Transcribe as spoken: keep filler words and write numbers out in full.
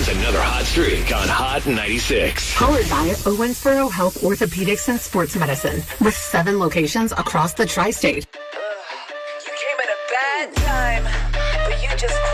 Owens another hot streak on Hot ninety-six. Powered by Owensboro Health Orthopedics and Sports Medicine with seven locations across the tri-state. You came at a bad time, but you just